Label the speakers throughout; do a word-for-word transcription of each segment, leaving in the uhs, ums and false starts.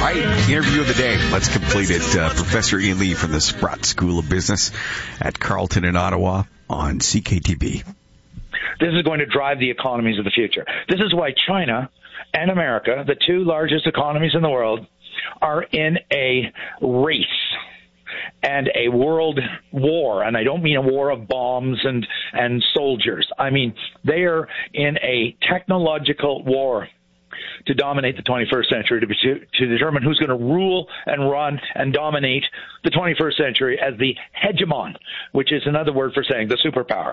Speaker 1: right, interview of the day. Let's complete it. Uh, Professor Ian Lee from the Sprott School of Business at Carleton in Ottawa on C K T B.
Speaker 2: This is going to drive the economies of the future. This is why China and America, the two largest economies in the world, are in a race and a world war. And I don't mean a war of bombs and, and soldiers. I mean, they are in a technological war to dominate the twenty-first century, to, be, to, to determine who's going to rule and run and dominate the twenty-first century as the hegemon, which is another word for saying the superpower.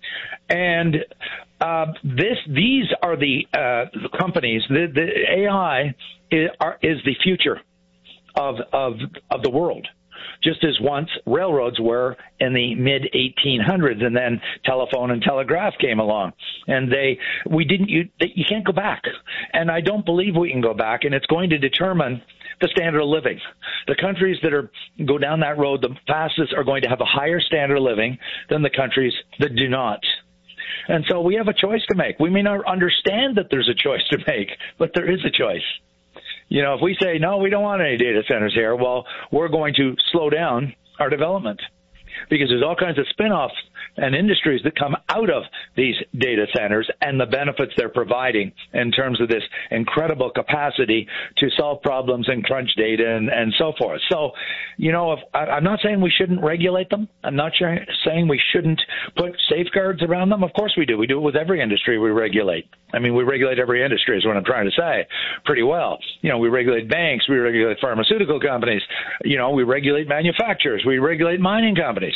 Speaker 2: And uh, this, these are the uh, companies. The, the A I is, are, is the future of of of the world. Just as once railroads were in the mid eighteen hundreds, and then telephone and telegraph came along, and they we didn't you you can't go back, and I don't believe we can go back, and it's going to determine the standard of living. The countries that are go down that road the fastest are going to have a higher standard of living than the countries that do not. And so we have a choice to make. We may not understand that there's a choice to make, but there is a choice. You know, if we say, no, we don't want any data centers here, well, we're going to slow down our development because there's all kinds of spin-offs and industries that come out of these data centers and the benefits they're providing in terms of this incredible capacity to solve problems and crunch data and, and so forth. So, you know, if, I, I'm not saying we shouldn't regulate them. I'm not sure, saying we shouldn't put safeguards around them. Of course we do. We do it with every industry we regulate. I mean, we regulate every industry is what I'm trying to say pretty well. You know, we regulate banks. We regulate pharmaceutical companies. You know, we regulate manufacturers. We regulate mining companies.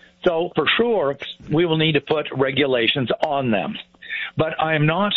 Speaker 2: So for sure, we will need to put regulations on them. But I'm not,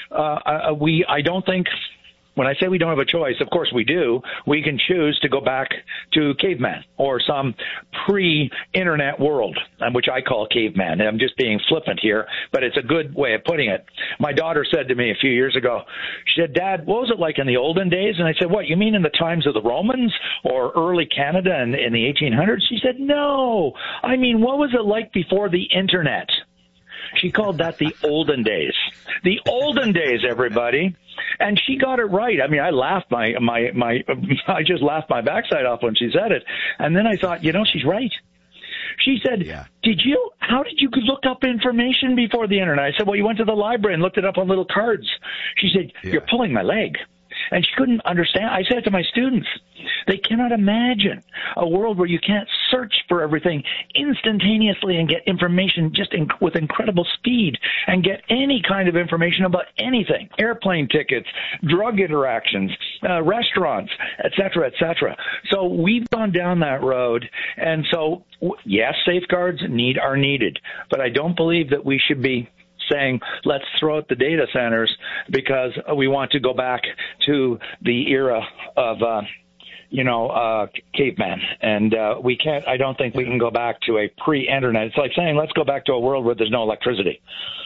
Speaker 2: uh, we, I don't think, when I say we don't have a choice, of course we do. We can choose to go back to caveman or some pre-internet world, which I call caveman. I'm just being flippant here, but it's a good way of putting it. My daughter said to me a few years ago, she said, Dad, what was it like in the olden days? And I said, what, you mean in the times of the Romans or early Canada in, in the eighteen hundreds? She said, no, I mean, what was it like before the internet? She called that the olden days. The olden days, everybody. And she got it right. I mean, I laughed my, my, my, I just laughed my backside off when she said it. And then I thought, you know, she's right. She said, yeah. did you, how did you look up information before the internet? I said, well, you went to the library and looked it up on little cards. She said, yeah. You're pulling my leg. And she couldn't understand. I said it to my students. They cannot imagine a world where you can't search for everything instantaneously and get information just in, with incredible speed and get any kind of information about anything, airplane tickets, drug interactions, uh, restaurants, et cetera, et cetera. So we've gone down that road. And so, yes, safeguards need are needed, but I don't believe that we should be saying, let's throw out the data centers because we want to go back to the era of, uh, you know, uh, caveman. And uh, we can't, I don't think we can go back to a pre-internet. It's like saying, let's go back to a world where there's no electricity.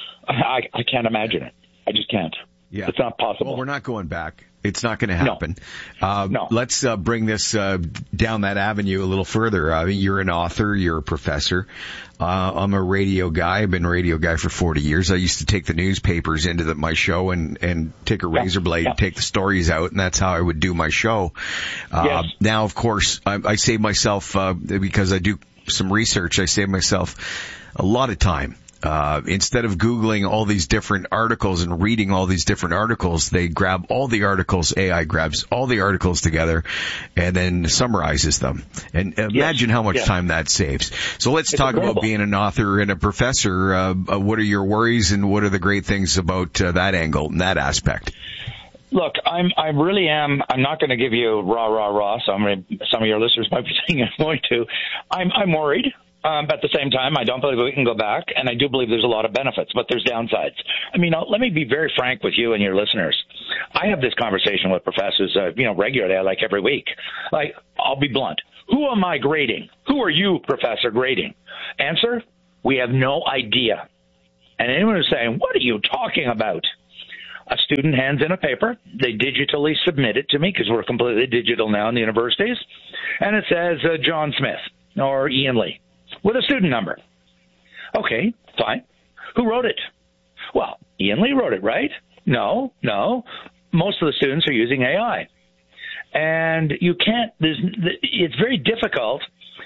Speaker 2: I, I can't imagine it. I just can't. Yeah. It's not possible.
Speaker 1: Well, we're not going back. It's not going to happen.
Speaker 2: No.
Speaker 1: Uh,
Speaker 2: no.
Speaker 1: Let's uh, bring this uh, down that avenue a little further. Uh, you're an author. You're a professor. Uh, I'm a radio guy. I've been a radio guy for forty years. I used to take the newspapers into the, my show and, and take a yeah. razor blade yeah. and take the stories out, and that's how I would do my show. Uh, yes. Now, of course, I, I save myself, uh, because I do some research, I save myself a lot of time. Uh, instead of Googling all these different articles and reading all these different articles, they grab all the articles, A I grabs all the articles together and then summarizes them. And imagine yes. how much yes. time that saves. So let's it's talk incredible. About being an author and a professor. Uh, uh, what are your worries and what are the great things about uh, that angle and that aspect?
Speaker 2: Look, I'm, I really am, I'm not going to give you rah, rah, rah. Some, some of your listeners might be thinking I'm going to. I'm, I'm worried. Um, but at the same time, I don't believe we can go back, and I do believe there's a lot of benefits, but there's downsides. I mean, I'll, let me be very frank with you and your listeners. I have this conversation with professors, uh, you know, regularly, like every week. Like, I'll be blunt. Who am I grading? Who are you, professor, grading? Answer, we have no idea. And anyone who's saying, what are you talking about? A student hands in a paper. They digitally submit it to me because we're completely digital now in the universities. And it says uh, John Smith or Ian Lee. With a student number. Okay, fine. Who wrote it? Well, Ian Lee wrote it, right? No, no. Most of the students are using A I. And you can't, there's, it's very difficult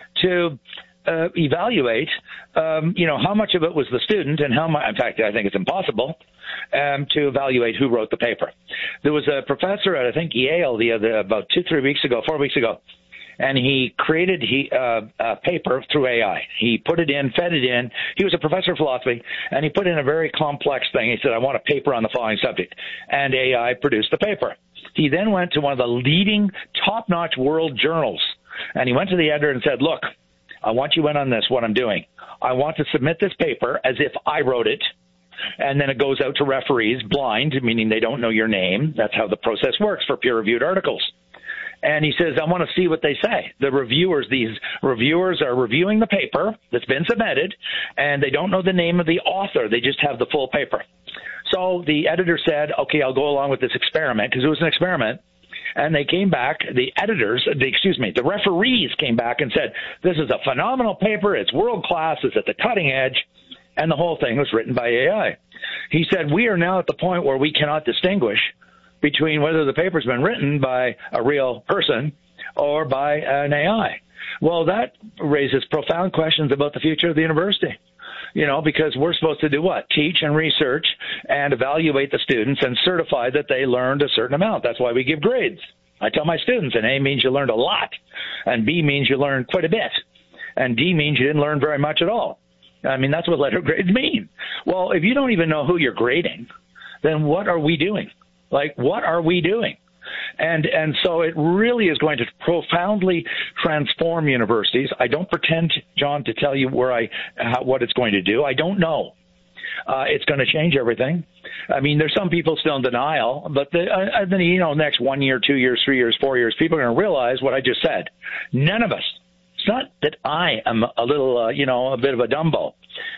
Speaker 2: to uh, evaluate, um, you know, how much of it was the student and how much, in fact, I think it's impossible um, to evaluate who wrote the paper. There was a professor at, I think, Yale the other, about two, three weeks ago, four weeks ago, and he created he, uh, a paper through A I. He put it in, fed it in. He was a professor of philosophy, and he put in a very complex thing. He said, I want a paper on the following subject. And A I produced the paper. He then went to one of the leading top-notch world journals, and he went to the editor and said, look, I want you in on this, what I'm doing. I want to submit this paper as if I wrote it, and then it goes out to referees blind, meaning they don't know your name. That's how the process works for peer-reviewed articles. And he says, I want to see what they say. The reviewers, these reviewers are reviewing the paper that's been submitted, and they don't know the name of the author. They just have the full paper. So the editor said, okay, I'll go along with this experiment, because it was an experiment. And they came back, the editors, the, excuse me, the referees came back and said, this is a phenomenal paper. It's world class. It's at the cutting edge. And the whole thing was written by A I. He said, we are now at the point where we cannot distinguish between whether the paper's been written by a real person or by an A I. Well, that raises profound questions about the future of the university. You know, because we're supposed to do what? Teach and research and evaluate the students and certify that they learned a certain amount. That's why we give grades. I tell my students, an A means you learned a lot, and B means you learned quite a bit, and D means you didn't learn very much at all. I mean, that's what letter grades mean. Well, if you don't even know who you're grading, then what are we doing? Like, what are we doing? And and so it really is going to profoundly transform universities. I don't pretend, John, to tell you where I how, what it's going to do. I don't know. Uh, it's going to change everything. I mean, there's some people still in denial, but the, uh, then you know, next one year, two years, three years, four years, people are going to realize what I just said. None of us. It's not that I am a little, uh, you know, a bit of a Dumbo.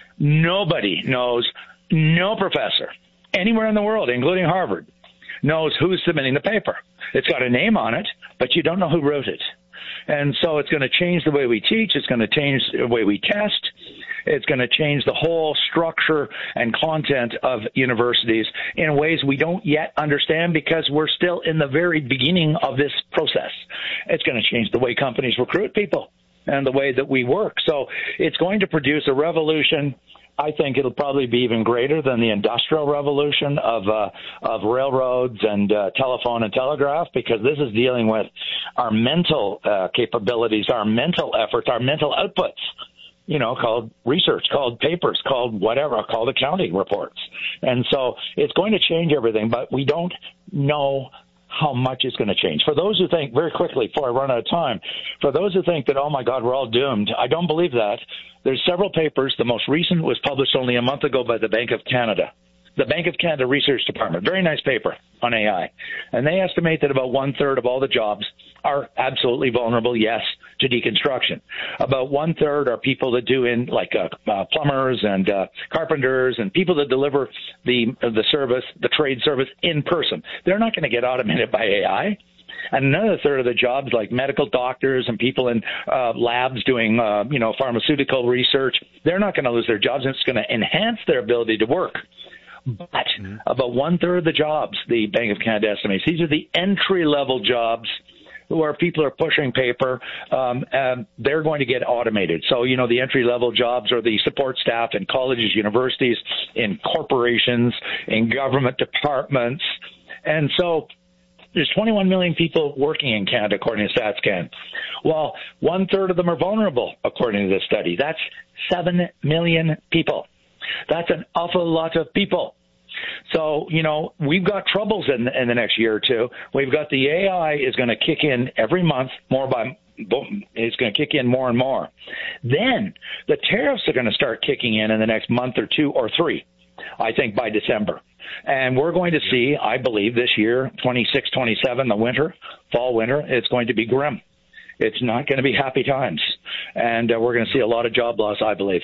Speaker 2: Nobody knows. No professor anywhere in the world, including Harvard, knows who's submitting the paper. It's got a name on it, but you don't know who wrote it. And so it's going to change the way we teach. It's going to change the way we test. It's going to change the whole structure and content of universities in ways we don't yet understand because we're still in the very beginning of this process. It's going to change the way companies recruit people and the way that we work. So it's going to produce a revolution. I think it'll probably be even greater than the Industrial Revolution of uh, of railroads and uh, telephone and telegraph, because this is dealing with our mental uh, capabilities, our mental efforts, our mental outputs, you know, called research, called papers, called whatever, called accounting reports. And so it's going to change everything, but we don't know how much is going to change. For those who think, very quickly before I run out of time, for those who think that, oh my God, we're all doomed, I don't believe that. There's several papers. The most recent was published only a month ago by the Bank of Canada. The Bank of Canada Research Department, very nice paper on A I. And they estimate that about one-third of all the jobs are absolutely vulnerable, yes, to deconstruction. About one-third are people that do in, like uh, uh, plumbers and uh, carpenters and people that deliver the the service, the trade service in person. They're not going to get automated by A I. And another third of the jobs, like medical doctors and people in uh, labs doing, uh, you know, pharmaceutical research, they're not going to lose their jobs, and it's going to enhance their ability to work. But mm-hmm. about one-third of the jobs, the Bank of Canada estimates, these are the entry-level jobs where people are pushing paper, um, and they're going to get automated. So, you know, the entry-level jobs are the support staff in colleges, universities, in corporations, in government departments. And so there's twenty-one million people working in Canada, according to StatsCan. Well, one-third of them are vulnerable, according to this study. That's seven million people. That's an awful lot of people. So, you know, we've got troubles in, in the next year or two. We've got the A I is going to kick in every month, more by, it's going to kick in more and more. Then the tariffs are going to start kicking in in the next month or two or three, I think by December. And we're going to see, I believe, this year, twenty-six, twenty-seven, the winter, fall, winter, it's going to be grim. It's not going to be happy times. And uh, we're going to see a lot of job loss, I believe.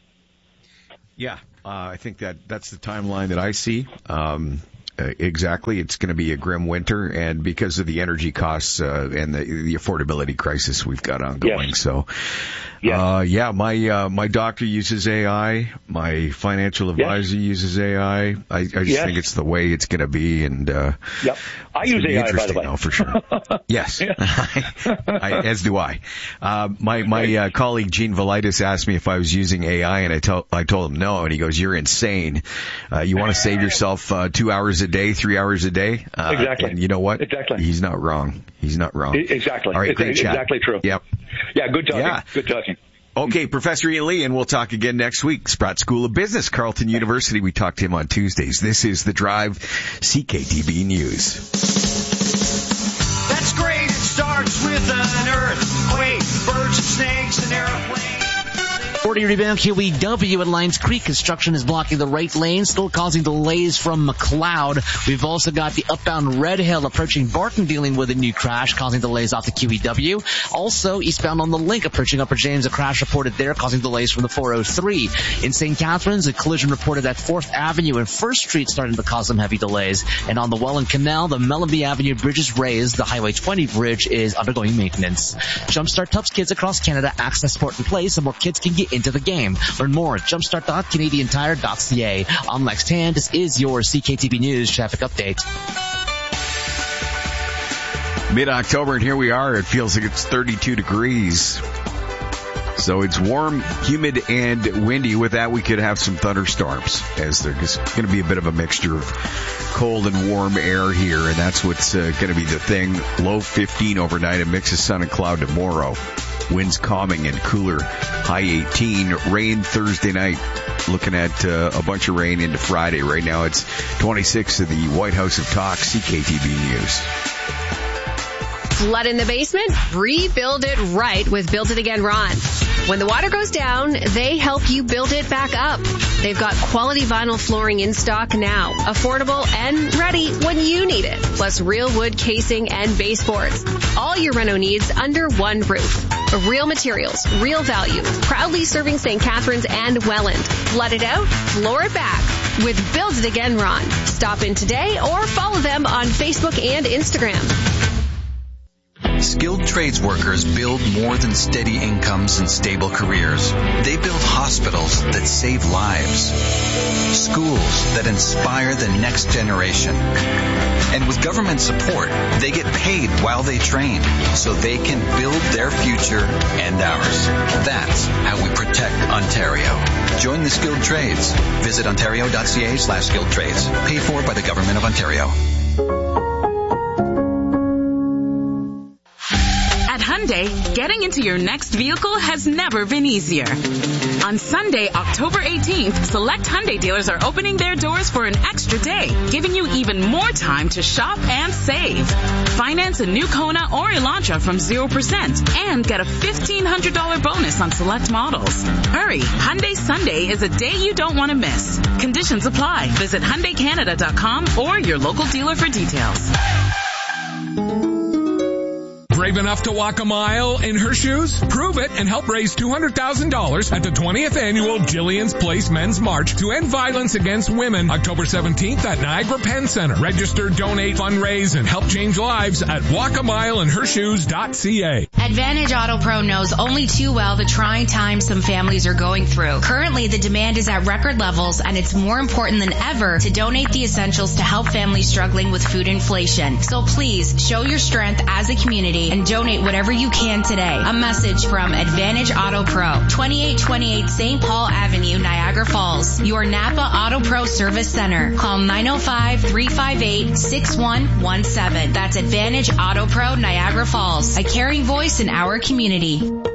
Speaker 1: Yeah, uh, I think that that's the timeline that I see. Um, uh, exactly. It's going to be a grim winter, and because of the energy costs uh, and the, the affordability crisis we've got ongoing.
Speaker 2: Yes.
Speaker 1: So
Speaker 2: Yes.
Speaker 1: Uh, yeah, my, uh, my doctor uses A I. My financial advisor yes. uses A I. I, I just yes. think it's the way it's going to be. And, uh,
Speaker 2: yep. I use A I, by the way.
Speaker 1: Oh, for sure. Yes. I, as do I. Uh, my, my, uh, colleague Gene Velitis asked me if I was using A I, and I told, I told him no, and he goes, "You're insane. Uh, you want to save yourself, uh, two hours a day, three hours a day?" Uh,
Speaker 2: exactly.
Speaker 1: And you know what?
Speaker 2: Exactly.
Speaker 1: He's not wrong. He's not wrong.
Speaker 2: Exactly.
Speaker 1: All right,
Speaker 2: it's
Speaker 1: great chat.
Speaker 2: Exactly true.
Speaker 1: Yep.
Speaker 2: Yeah, good talking.
Speaker 1: Yeah.
Speaker 2: Good talking.
Speaker 1: Okay, Professor Ian Lee, and we'll talk again next week. Sprott School of Business, Carleton University. We talk to him on Tuesdays. This is The Drive, C K T B News.
Speaker 3: That's great. It starts with an earthquake, birds and snakes and airplanes.
Speaker 4: forty rebound Q E W at Lions Creek. Construction is blocking the right lane, still causing delays from McLeod. We've also got the upbound Red Hill approaching Barton, dealing with a new crash, causing delays off the Q E W. Also, eastbound on the Link approaching Upper James, a crash reported there, causing delays from the four oh three. In Saint Catharines, a collision reported at fourth Avenue and first Street, starting to cause some heavy delays. And on the Welland Canal, the Mellenby Avenue bridge is raised. The Highway twenty bridge is undergoing maintenance. Jumpstart Tufts kids across Canada access sport and play so more kids can get into the game. Learn more at jumpstart dot canadian tire dot c a. I'm Lex Tan. This is your C K T B News traffic update.
Speaker 1: Mid-October, and here we are. It feels like it's thirty-two degrees. So it's warm, humid, and windy. With that, we could have some thunderstorms, as there's going to be a bit of a mixture of cold and warm air here, and that's what's uh, going to be the thing. Low fifteen overnight, a mix of sun and cloud tomorrow. Winds calming and cooler, high eighteen. Rain Thursday night. Looking at uh, a bunch of rain into Friday. Right now it's twenty-six of the White House of Talk, C K T B News.
Speaker 5: Flood in the basement? Rebuild it right with Build It Again Ron. When the water goes down, they help you build it back up. They've got quality vinyl flooring in stock now, affordable and ready when you need it. Plus real wood casing and baseboards. All your reno needs under one roof. Real materials, real value. Proudly serving Saint Catharines and Welland. Flood it out, floor it back with Build It Again Ron. Stop in today or follow them on Facebook and Instagram.
Speaker 6: Skilled trades workers build more than steady incomes and stable careers. They build hospitals that save lives, schools that inspire the next generation. And with government support, they get paid while they train so they can build their future and ours. That's how we protect Ontario. Join the skilled trades. Visit ontario.ca slash skilled trades. Paid for by the Government of Ontario.
Speaker 7: Hyundai, getting into your next vehicle has never been easier. On Sunday, October eighteenth, select Hyundai dealers are opening their doors for an extra day, giving you even more time to shop and save. Finance a new Kona or Elantra from zero percent and get a fifteen hundred dollars bonus on select models. Hurry, Hyundai Sunday is a day you don't want to miss. Conditions apply. Visit Hyundai Canada dot com or your local dealer for details.
Speaker 8: Brave enough to walk a mile in her shoes? Prove it and help raise two hundred thousand dollars at the twentieth Annual Jillian's Place Men's March to End Violence Against Women, October seventeenth at Niagara Penn Center. Register, donate, fundraise, and help change lives at walk a mile in her shoes dot c a.
Speaker 9: Advantage Auto Pro knows only too well the trying times some families are going through. Currently, the demand is at record levels, and it's more important than ever to donate the essentials to help families struggling with food inflation. So please, show your strength as a community and donate whatever you can today. A message from Advantage Auto Pro, twenty-eight twenty-eight Saint Paul Avenue, Niagara Falls. Your Napa Auto Pro Service Center. Call nine oh five, three five eight, six one one seven. That's Advantage Auto Pro, Niagara Falls. A caring voice in our community.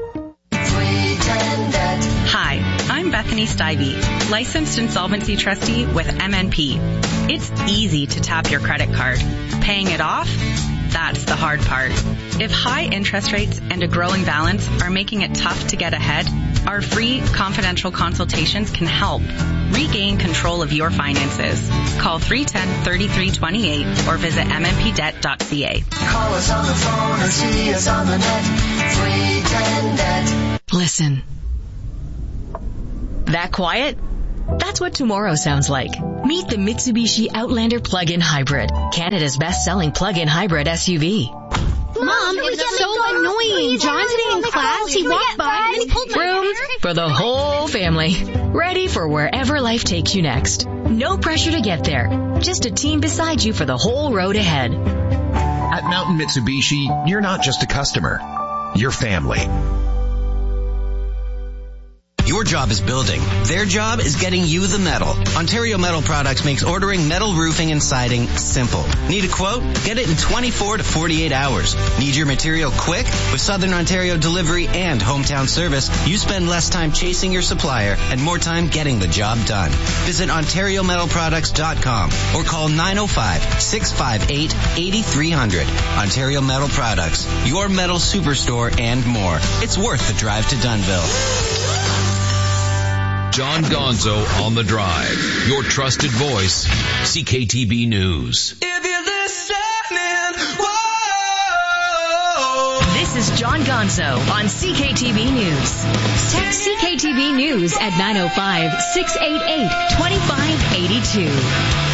Speaker 10: Hi, I'm Bethany Stivey, licensed insolvency trustee with M N P. It's easy to tap your credit card. Paying it off? That's the hard part. If high interest rates and a growing balance are making it tough to get ahead, our free confidential consultations can help. Regain control of your finances. Call three one zero, three three two eight or visit m n p debt dot c a.
Speaker 3: Call us on the phone or see us on the net. three ten debt.
Speaker 11: Listen. That quiet? That's what tomorrow sounds like. Meet the Mitsubishi Outlander Plug-in Hybrid, Canada's best-selling plug-in hybrid S U V.
Speaker 5: Mom, it's so annoying. John's sitting in class. He walked by and he pulled my
Speaker 11: Room for the whole family. Ready for wherever life takes you next. No pressure to get there. Just a team beside you for the whole road ahead.
Speaker 12: At Mountain Mitsubishi, you're not just a customer. You're family.
Speaker 13: Your job is building. Their job is getting you the metal. Ontario Metal Products makes ordering metal roofing and siding simple. Need a quote? Get it in twenty-four to forty-eight hours. Need your material quick? With Southern Ontario delivery and hometown service, you spend less time chasing your supplier and more time getting the job done. Visit ontario metal products dot com or call nine oh five, six five eight, eight three zero zero. Ontario Metal Products, your metal superstore and more. It's worth the drive to Dunnville.
Speaker 14: John Gonzo on the Drive, your trusted voice, C K T B News.
Speaker 11: If you're listening, whoa. This is John Gonzo on C K T B News. Text C K T B News at nine oh five, six eight eight, two five eight two.